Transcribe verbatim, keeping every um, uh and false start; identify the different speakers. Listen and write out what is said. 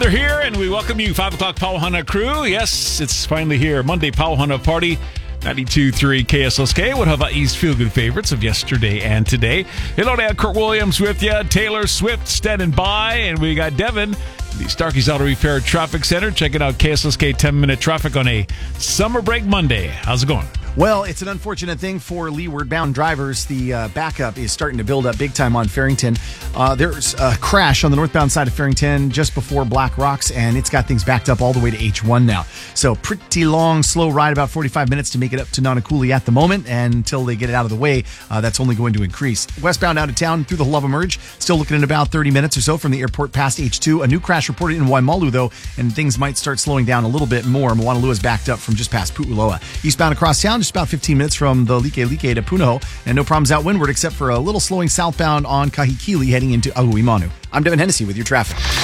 Speaker 1: weather here, and we welcome you, five o'clock Pauhana crew. Yes, it's finally here. Monday Pauhana Party, ninety-two point three K S L S K, one of Hawaii's feel-good favorites of yesterday and today. Hello there, Kurt Williams with you. Taylor Swift standing by, and we got Devin, the Starkey's Auto Repair Traffic Center, checking out K S L S K ten-minute traffic on a summer break Monday. How's it going?
Speaker 2: Well, it's an unfortunate thing for leeward-bound drivers. The uh, backup is starting to build up big time on Farrington. Uh, there's a crash on the northbound side of Farrington just before Black Rocks, and it's got things backed up all the way to H one now. So pretty long, slow ride, about forty-five minutes to make it up to Nanakuli at the moment, and until they get it out of the way, uh, that's only going to increase. Westbound out of town through the Haluva Merge, still looking at about thirty minutes or so from the airport past H two. A new crash reported in Waimalu, though, and things might start slowing down a little bit more. Moanalua is backed up from just past Pu'uloa. Eastbound across town, just about fifteen minutes from the Like Like to Punahou, and no problems out windward except for a little slowing southbound on Kahikili heading into Ahuimanu. I'm Devin Hennessy with your traffic.